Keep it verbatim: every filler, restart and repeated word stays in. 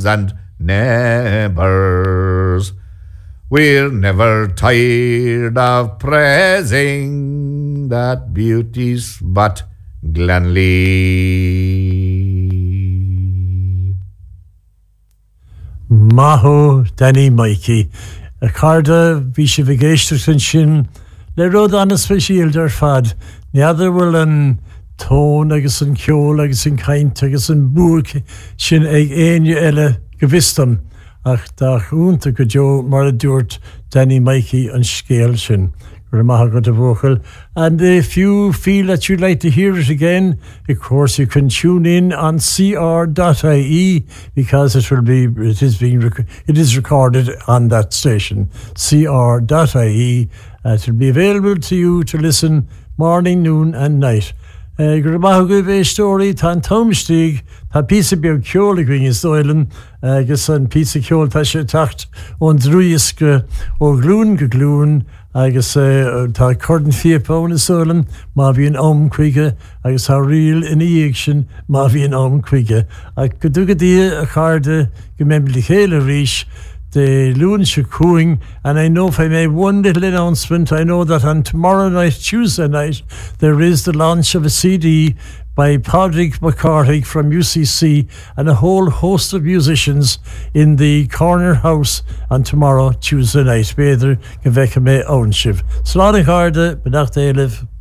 and neighbours. We're never tired of praising that beauty's but Glenlee. Maho Danny Mikey. A carda visha vigation shin. Le rod an a special der fad. The other will an tone agus an kjol agus an kaint agus an búrk sin ag einja elle gevistan. Ach da unta go jo mar a dúirt Danny Mikey an scale sin. And if you feel that you'd like to hear it again, of course you can tune in on c r dot i e because it will be it is being rec- it is recorded on that station, c r dot i e. Uh, it will be available to you to listen morning, noon, and night. Gur maith go bh story tá tomstig tá pizza beag ceola going is doilen agus an pizza ceol tá sé tacht ón drúisce ó glún go glún agus tá cordan fiapón is doilen má bhí an om chuige agus tá riil ina dhéag sin má bhí an om chuige ag go dúgadí a charde go membli chéile ríis the Lunatic Cooing, and I know if I made one little announcement, I know that on tomorrow night, Tuesday night, there is the launch of a C D by Padraig McCarthy from U C C and a whole host of musicians in the Corner House on tomorrow, Tuesday night. Beidir go bhfeice mé ownership. Slán a charde, benach live.